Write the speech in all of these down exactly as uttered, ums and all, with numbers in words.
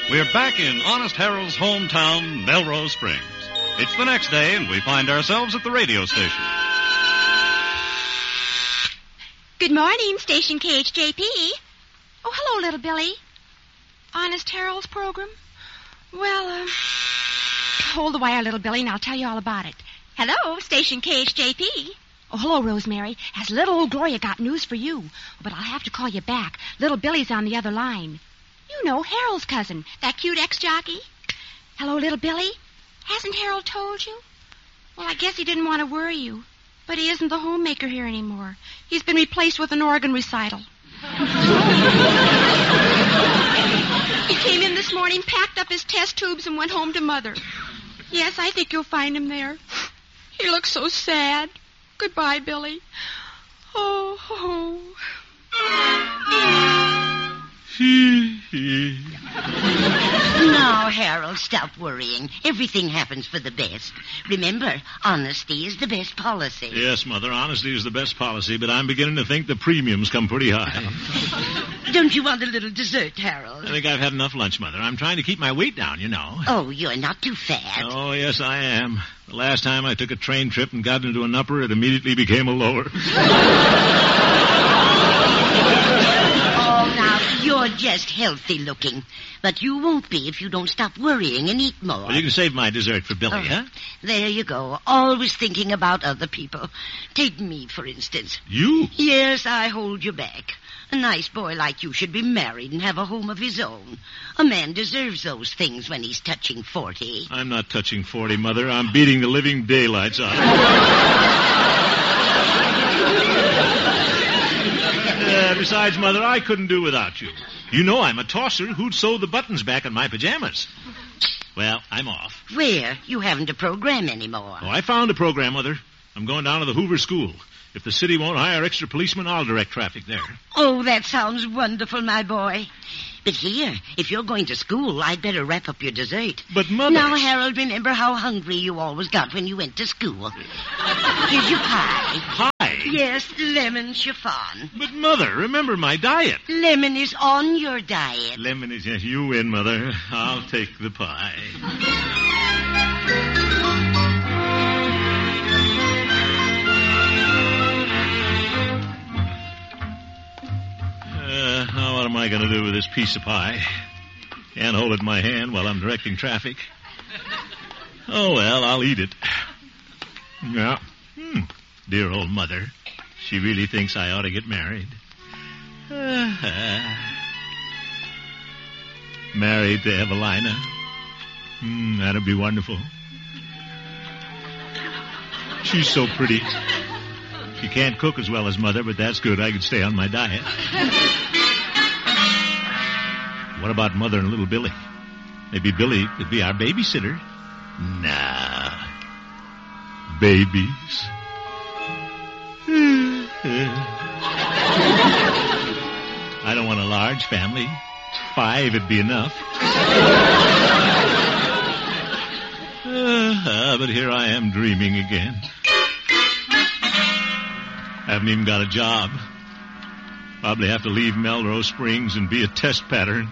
We're back in Honest Harold's hometown, Melrose Springs. It's the next day, and we find ourselves at the radio station. Good morning, Station K H J P. Oh, hello, little Billy. Honest Harold's program? Well, uh... hold the wire, little Billy, and I'll tell you all about it. Hello, Station K H J P. Oh, hello, Rosemary. Has little old Gloria got news for you? But I'll have to call you back. Little Billy's on the other line. You know, Harold's cousin, that cute ex-jockey. Hello, little Billy. Hasn't Harold told you? Well, I guess he didn't want to worry you. But he isn't the homemaker here anymore. He's been replaced with an organ recital. He came in this morning, packed up his test tubes, and went home to Mother. Yes, I think you'll find him there. He looks so sad. Goodbye, Billy. Oh, oh. Now, Harold, stop worrying. Everything happens for the best. Remember, honesty is the best policy. Yes, Mother, honesty is the best policy, but I'm beginning to think the premiums come pretty high. Don't you want a little dessert, Harold? I think I've had enough lunch, Mother. I'm trying to keep my weight down, you know. Oh, you're not too fat. Oh, yes, I am. The last time I took a train trip and got into an upper, it immediately became a lower. Oh, now, you're just healthy looking. But you won't be if you don't stop worrying and eat more. Well, you can save my dessert for Billy, oh, huh? There you go. Always thinking about other people. Take me, for instance. You? Yes, I hold you back. A nice boy like you should be married and have a home of his own. A man deserves those things when he's touching forty. I'm not touching forty, Mother. I'm beating the living daylights out of it. uh, besides, Mother, I couldn't do without you. You know I'm a tosser who'd sew the buttons back on my pajamas. Well, I'm off. Where? You haven't a program anymore. Oh, I found a program, Mother. I'm going down to the Hoover School. If the city won't hire extra policemen, I'll direct traffic there. Oh, that sounds wonderful, my boy. But here, if you're going to school, I'd better wrap up your dessert. But, Mother... Now, Harold, remember how hungry you always got when you went to school. Here's your pie. Pie? Yes, lemon chiffon. But, Mother, remember my diet. Lemon is on your diet. Lemon is... Yes, you win, Mother. I'll take the pie. Uh, now what am I going to do with this piece of pie? Can't hold it in my hand while I'm directing traffic. Oh, well, I'll eat it. Yeah. Hmm. Dear old Mother. She really thinks I ought to get married. Uh, married to Evelina. Hmm, that'd be wonderful. She's so pretty. She can't cook as well as Mother, but that's good. I can stay on my diet. What about Mother and little Billy? Maybe Billy could be our babysitter. Nah. Babies. I don't want a large family. Five would be enough. Uh, but here I am dreaming again. Haven't even got a job. Probably have to leave Melrose Springs and be a test pattern.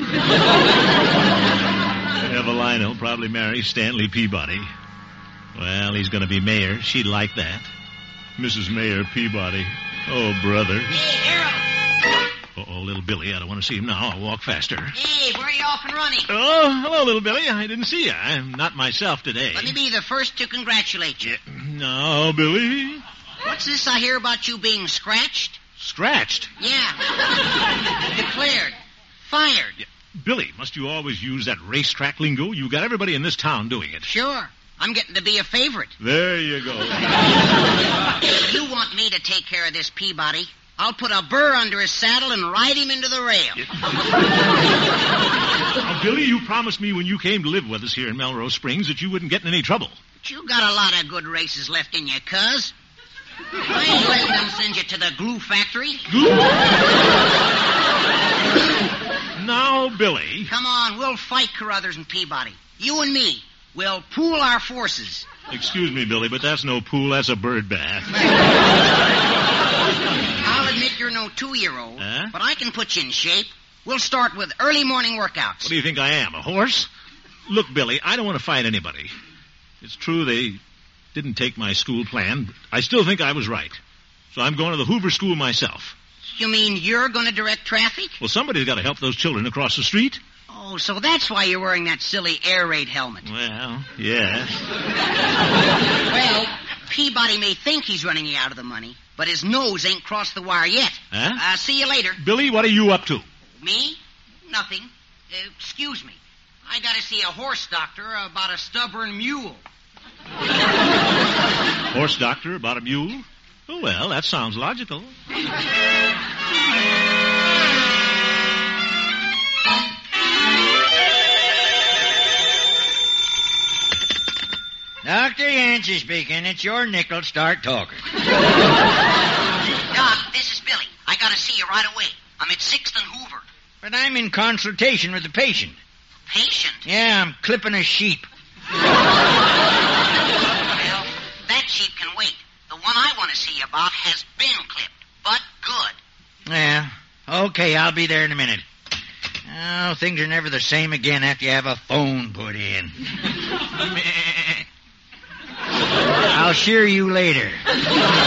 Evelina will probably marry Stanley Peabody. Well, he's going to be mayor. She'd like that. Missus Mayor Peabody. Oh, brother. Hey, Harold. Uh-oh, little Billy. I don't want to see him now. I'll walk faster. Hey, where are you off and running? Oh, hello, little Billy. I didn't see you. I'm not myself today. Let me be the first to congratulate you. No, Billy. What's this I hear about you being scratched? Scratched? Yeah. Declared. Fired. Yeah. Billy, must you always use that racetrack lingo? You got everybody in this town doing it. Sure. I'm getting to be a favorite. There you go. If you want me to take care of this Peabody, I'll put a burr under his saddle and ride him into the rail. Now, Billy, you promised me when you came to live with us here in Melrose Springs that you wouldn't get in any trouble. But you got a lot of good races left in you, cuz. I ain't letting them send you to the glue factory. Glue? Now, Billy. Come on, we'll fight Carruthers and Peabody. You and me. We'll pool our forces. Excuse me, Billy, but that's no pool. That's a bird bath. I'll admit you're no two-year-old, huh? but I can put you in shape. We'll start with early morning workouts. What do you think I am, a horse? Look, Billy, I don't want to fight anybody. It's true they didn't take my school plan, but I still think I was right. So I'm going to the Hoover School myself. You mean you're going to direct traffic? Well, somebody's got to help those children across the street. Oh, so that's why you're wearing that silly air raid helmet. Well, yes. Well, Peabody may think he's running you out of the money, but his nose ain't crossed the wire yet. Huh? Uh, see you later. Billy, what are you up to? Me? Nothing. Uh, excuse me. I got to see a horse doctor about a stubborn mule. Horse doctor about a mule? Oh, well, that sounds logical. Doctor Yancey speaking. It's your nickel. Start talking. Doc, this is Billy. I got to see you right away. I'm at sixth and Hoover. But I'm in consultation with the patient. Patient? Yeah, I'm clipping a sheep. Well, that sheep can wait. The one I want to see you about has been clipped, but good. Yeah, okay, I'll be there in a minute. Oh, things are never the same again after you have a phone put in. I'll shear you later.